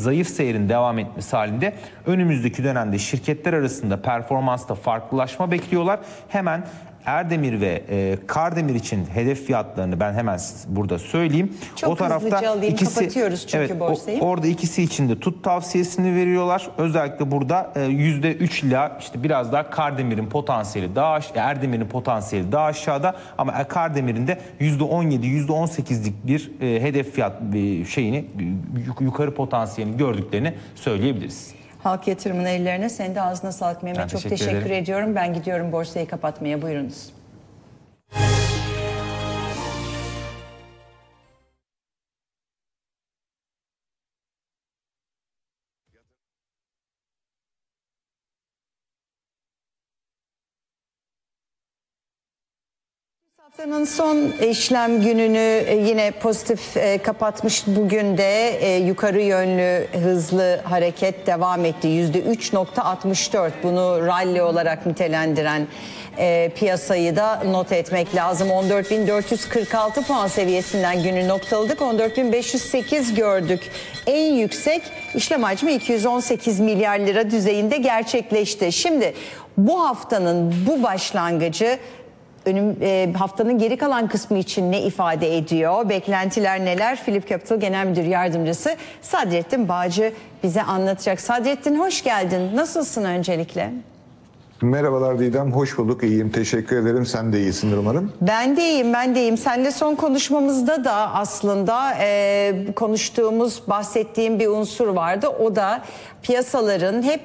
zayıf seyrin devam etmesi halinde önümüzdeki dönemde şirketler arasında performansta farklılaşma bekliyorlar. Hemen Erdemir ve Kardemir için hedef fiyatlarını ben hemen burada söyleyeyim. Çok o tarafta alayım, kapatıyoruz çünkü evet, borsayı. Orada ikisi için de tut tavsiyesini veriyorlar. Özellikle burada %3 ile işte biraz daha Kardemir'in potansiyeli daha Erdemir'in potansiyeli daha aşağıda ama Kardemir'in de %17, %18'lik bir hedef fiyat şeyini yukarı potansiyelini gördüklerini söyleyebiliriz. Halk Yatırım'ın ellerine, senin de ağzına sağlık Mehmet. Çok teşekkür ediyorum. Ben gidiyorum borsayı kapatmaya. Buyurunuz. Haftanın son işlem gününü yine pozitif kapatmış. Bugün de yukarı yönlü hızlı hareket devam etti. %3.64, bunu rally olarak nitelendiren piyasayı da not etmek lazım. 14.446 puan seviyesinden günü noktaladık. 14.508 gördük. En yüksek işlem hacmi 218 milyar lira düzeyinde gerçekleşti. Şimdi bu haftanın bu başlangıcı haftanın geri kalan kısmı için ne ifade ediyor? Beklentiler neler? Philip Capital Genel Müdür Yardımcısı Sadrettin Bağcı bize anlatacak. Sadrettin, hoş geldin. Nasılsın öncelikle? Merhabalar Didem, hoş bulduk. İyiyim, teşekkür ederim. Sen de iyisindir umarım. Ben de iyiyim. Seninle son konuşmamızda da aslında konuştuğumuz, bahsettiğim bir unsur vardı. O da piyasaların hep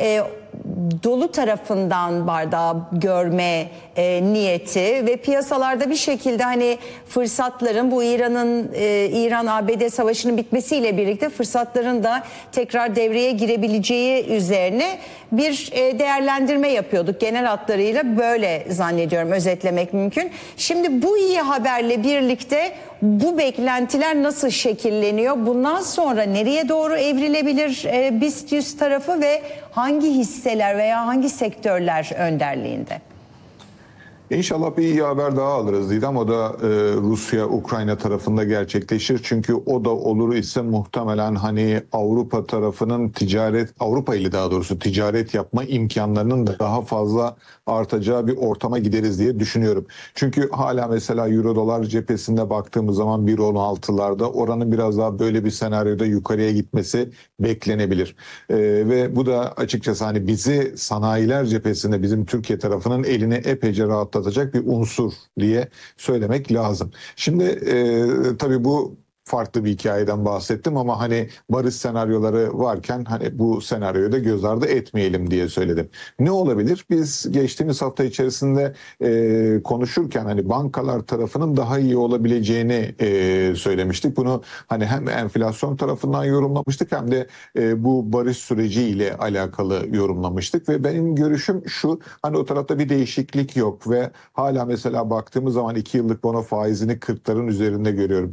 dolu tarafından bardağı görme niyeti ve piyasalarda bir şekilde hani fırsatların, bu İran-ABD savaşının bitmesiyle birlikte fırsatların da tekrar devreye girebileceği üzerine bir değerlendirme yapıyorduk. Genel hatlarıyla böyle zannediyorum özetlemek mümkün. Şimdi bu iyi haberle birlikte bu beklentiler nasıl şekilleniyor? Bundan sonra nereye doğru evrilebilir BIST 100 tarafı ve hangi hisseler veya hangi sektörler önderliğinde? İnşallah bir iyi haber daha alırız Didem. O da Rusya-Ukrayna tarafında gerçekleşir. Çünkü o da olur ise muhtemelen hani Avrupa tarafının Avrupa ile daha doğrusu ticaret yapma imkanlarının da daha fazla artacağı bir ortama gideriz diye düşünüyorum. Çünkü hala mesela Euro dolar cephesinde baktığımız zaman 1.16'larda, oranın biraz daha böyle bir senaryoda yukarıya gitmesi beklenebilir. Ve bu da açıkçası hani bizi sanayiler cephesinde, bizim Türkiye tarafının eline epeyce rahatlatacak bir unsur diye söylemek lazım. Şimdi tabii bu farklı bir hikayeden bahsettim ama hani barış senaryoları varken hani bu senaryoyu da göz ardı etmeyelim diye söyledim. Ne olabilir? Biz geçtiğimiz hafta içerisinde konuşurken hani bankalar tarafının daha iyi olabileceğini söylemiştik. Bunu hani hem enflasyon tarafından yorumlamıştık hem de bu barış süreci ile alakalı yorumlamıştık ve benim görüşüm şu: hani o tarafta bir değişiklik yok ve hala mesela baktığımız zaman 2 yıllık bono faizini 40'ların üzerinde görüyorum.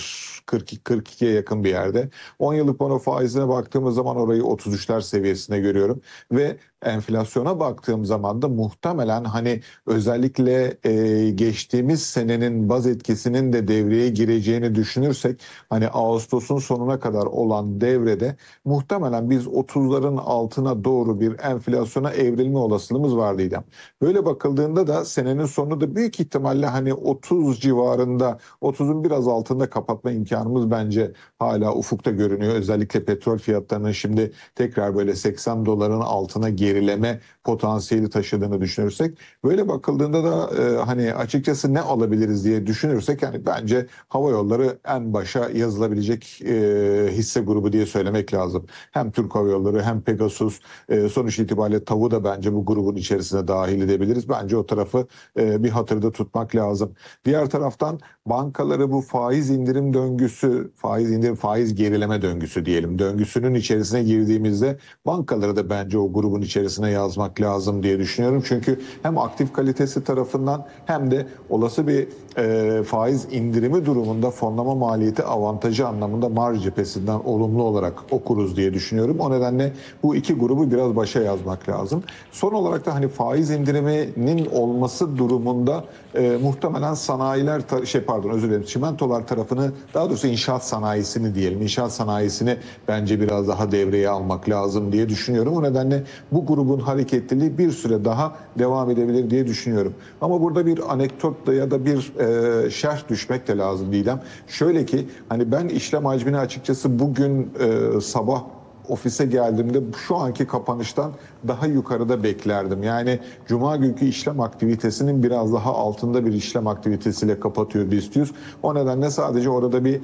42'ye yakın bir yerde. 10 yıllık bono faizine baktığımız zaman orayı 33'ler seviyesinde görüyorum ve enflasyona baktığım zaman da muhtemelen hani özellikle geçtiğimiz senenin baz etkisinin de devreye gireceğini düşünürsek hani Ağustos'un sonuna kadar olan devrede muhtemelen biz 30'ların altına doğru bir enflasyona evrilme olasılığımız var Didem. Böyle bakıldığında da senenin sonu da büyük ihtimalle hani 30 civarında, 30'un biraz altında kapatma imkanımız bence hala ufukta görünüyor. Özellikle petrol fiyatlarının şimdi tekrar böyle 80 doların altına gerileme potansiyeli taşıdığını düşünürsek, böyle bakıldığında da hani açıkçası ne alabiliriz diye düşünürsek yani bence hava yolları en başa yazılabilecek hisse grubu diye söylemek lazım. Hem Türk Hava Yolları hem Pegasus, sonuç itibariyle TAV'u da bence bu grubun içerisine dahil edebiliriz. Bence o tarafı bir hatırda tutmak lazım. Diğer taraftan bankaları bu faiz indirim döngüsü, faiz gerileme döngüsü diyelim, döngüsünün içerisine girdiğimizde bankaları da bence o grubun içerisinde içerisine yazmak lazım diye düşünüyorum. Çünkü hem aktif kalitesi tarafından hem de olası bir faiz indirimi durumunda fonlama maliyeti avantajı anlamında marj cephesinden olumlu olarak okuruz diye düşünüyorum. O nedenle bu iki grubu biraz başa yazmak lazım. Son olarak da hani faiz indiriminin olması durumunda muhtemelen sanayiler çimentolar tarafını, daha doğrusu inşaat sanayisini diyelim. İnşaat sanayisini bence biraz daha devreye almak lazım diye düşünüyorum. O nedenle bu grubun hareketliliği bir süre daha devam edebilir diye düşünüyorum. Ama burada bir anekdot da ya da bir şerh düşmek de lazım Didem. Şöyle ki hani ben işlem hacmini açıkçası bugün sabah ofise geldiğimde şu anki kapanıştan daha yukarıda beklerdim. Yani Cuma günkü işlem aktivitesinin biraz daha altında bir işlem aktivitesiyle kapatıyor BIST 100. O nedenle sadece orada bir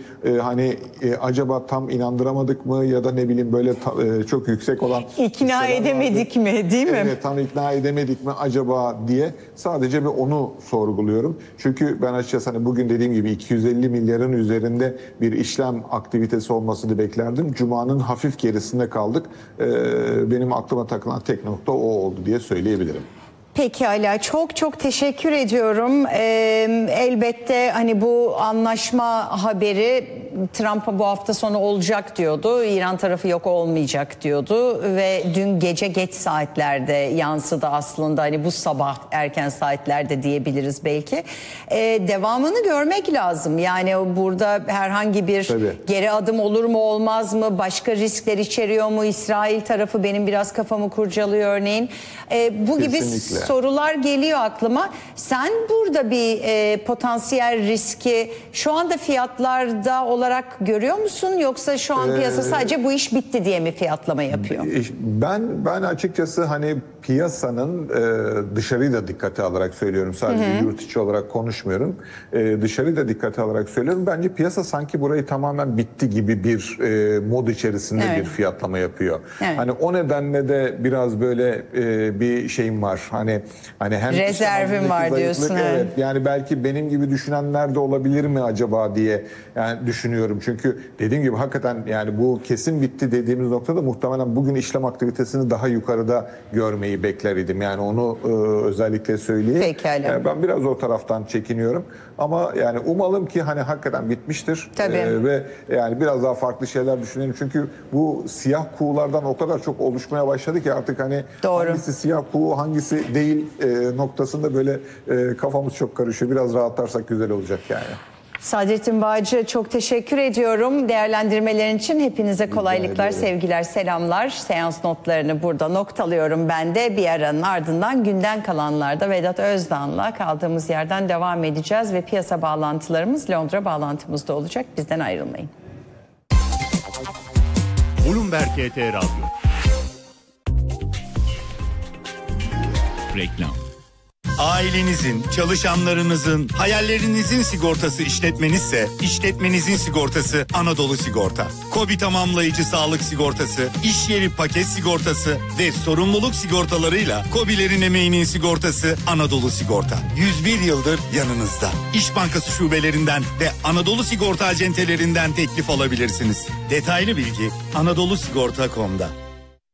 acaba tam inandıramadık mı ya da ne bileyim böyle çok yüksek olan İkna edemedik mi, değil mi? Evet, tam ikna edemedik mi acaba diye sadece bir onu sorguluyorum. Çünkü ben açıkçası hani bugün dediğim gibi 250 milyarın üzerinde bir işlem aktivitesi olmasını beklerdim. Cuma'nın hafif gerisinde kaldık. Benim aklıma takılan tek nokta o oldu diye söyleyebilirim. Peki Ala, çok çok teşekkür ediyorum. Elbette hani bu anlaşma haberi Trump'a bu hafta sonu olacak diyordu. İran tarafı yok olmayacak diyordu ve dün gece geç saatlerde yansıdı aslında. Hani bu sabah erken saatlerde diyebiliriz belki. Devamını görmek lazım. Yani burada herhangi bir geri adım olur mu olmaz mı? Başka riskler içeriyor mu? İsrail tarafı benim biraz kafamı kurcalıyor örneğin. Bu gibi sorular geliyor aklıma. Sen burada bir potansiyel riski şu anda fiyatlarda olarak görüyor musun? Yoksa şu an piyasa sadece bu iş bitti diye mi fiyatlama yapıyor? Ben açıkçası hani piyasanın dışarıyı da dikkate alarak söylüyorum. Sadece yurt içi olarak konuşmuyorum. Dışarıyı da dikkate alarak söylüyorum. Bence piyasa sanki burayı tamamen bitti gibi bir mod içerisinde bir fiyatlama yapıyor. Hani o nedenle de biraz böyle bir şeyim var. Hani hem rezervim var diyorsun. Evet. Yani belki benim gibi düşünenler de olabilir mi acaba diye yani düşünüyorum. Çünkü dediğim gibi hakikaten yani bu kesin bitti dediğimiz noktada muhtemelen bugün işlem aktivitesini daha yukarıda görmeyi bekler idim. Yani onu özellikle söyleyeyim. Pekala. Yani ben biraz o taraftan çekiniyorum. Ama yani umalım ki hani hakikaten bitmiştir. Ve yani biraz daha farklı şeyler düşünelim. Çünkü bu siyah kuğulardan o kadar çok oluşmaya başladı ki artık hani hangisi siyah kuğu hangisi değil noktasında böyle kafamız çok karışıyor. Biraz rahatlarsak güzel olacak yani. Saadettin Bağcı, çok teşekkür ediyorum değerlendirmelerin için. Hepinize kolaylıklar, sevgiler, selamlar. Seans notlarını burada noktalıyorum ben de. Bir aranın ardından günden kalanlarda Vedat Özdağ'la kaldığımız yerden devam edeceğiz ve piyasa bağlantılarımız Londra bağlantımızda olacak. Bizden ayrılmayın. Bloomberg HT Radyo. Reklam. Ailenizin, çalışanlarınızın, hayallerinizin sigortası işletmenizse, işletmenizin sigortası Anadolu Sigorta. KOBİ tamamlayıcı sağlık sigortası, iş yeri paket sigortası ve sorumluluk sigortalarıyla KOBİ'lerin emeğinin sigortası Anadolu Sigorta. 101 yıldır yanınızda. İş Bankası şubelerinden ve Anadolu Sigorta acentelerinden teklif alabilirsiniz. Detaylı bilgi anadolusigorta.com'da.